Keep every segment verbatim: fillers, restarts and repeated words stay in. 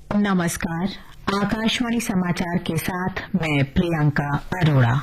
नमस्कार। आकाशवाणी समाचार के साथ मैं प्रियंका अरोड़ा।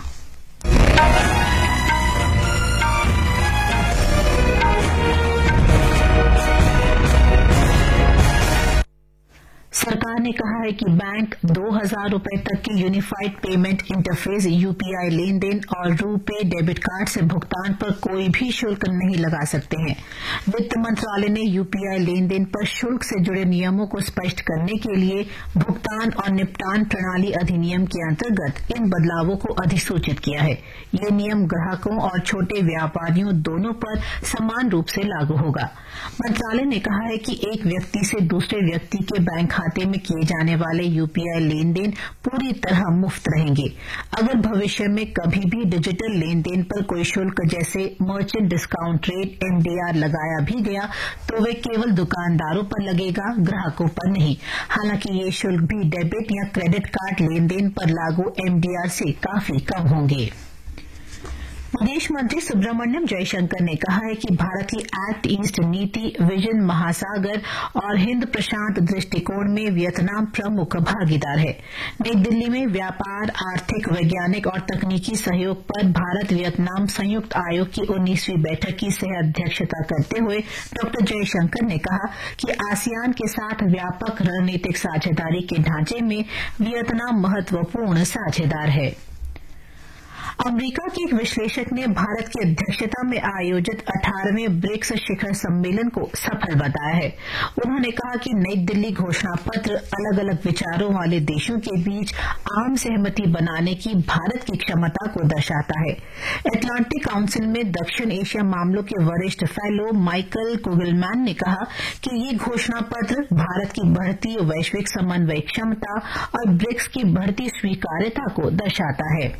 सरकार ने कहा है कि बैंक दो हजार रुपए तक के यूनिफाइड पेमेंट इंटरफेस यूपीआई लेन देन और रूपे डेबिट कार्ड से भुगतान पर कोई भी शुल्क नहीं लगा सकते हैं। वित्त मंत्रालय ने यूपीआई लेन देन पर शुल्क से जुड़े नियमों को स्पष्ट करने के लिए भुगतान और निपटान प्रणाली अधिनियम के अंतर्गत इन बदलावों को अधिसूचित किया है। ये नियम ग्राहकों और छोटे व्यापारियों दोनों पर समान रूप से लागू होगा। मंत्रालय ने कहा है कि एक व्यक्ति से दूसरे व्यक्ति के बैंक खाते में किए जाने वाले यूपीआई लेन देन पूरी तरह मुफ्त रहेंगे। अगर भविष्य में कभी भी डिजिटल लेन देन पर कोई शुल्क जैसे मर्चेंट डिस्काउंट रेट एमडीआर लगाया भी गया तो वे केवल दुकानदारों पर लगेगा, ग्राहकों पर नहीं। हालांकि ये शुल्क भी डेबिट या क्रेडिट कार्ड लेन देन पर लागू एमडीआर से काफी कम होंगे। विदेश मंत्री सुब्रमण्यम जयशंकर ने कहा है कि भारत की एक्ट ईस्ट नीति विजन महासागर और हिंद प्रशांत दृष्टिकोण में वियतनाम प्रमुख भागीदार है। नई दिल्ली में व्यापार, आर्थिक, वैज्ञानिक और तकनीकी सहयोग पर भारत वियतनाम संयुक्त आयोग की उन्नीसवीं बैठक की सह अध्यक्षता करते हुए डॉ जयशंकर ने कहा कि आसियान के साथ व्यापक रणनीतिक साझेदारी के ढांचे में वियतनाम महत्वपूर्ण साझेदार है। अमेरिका के एक विश्लेषक ने भारत की अध्यक्षता में आयोजित अठारहवें ब्रिक्स शिखर सम्मेलन को सफल बताया है। उन्होंने कहा कि नई दिल्ली घोषणा पत्र अलग अलग विचारों वाले देशों के बीच आम सहमति बनाने की भारत की क्षमता को दर्शाता है। एटलांटिक काउंसिल में दक्षिण एशिया मामलों के वरिष्ठ फेलो माइकल कुगलमैन ने कहा कि ये घोषणा पत्र भारत की बढ़ती वैश्विक समन्वय क्षमता और ब्रिक्स की बढ़ती स्वीकार्यता को दर्शाता है।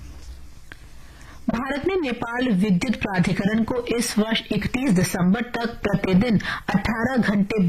भारत ने नेपाल विद्युत प्राधिकरण को इस वर्ष इकतीस दिसंबर तक प्रतिदिन अठारह घंटे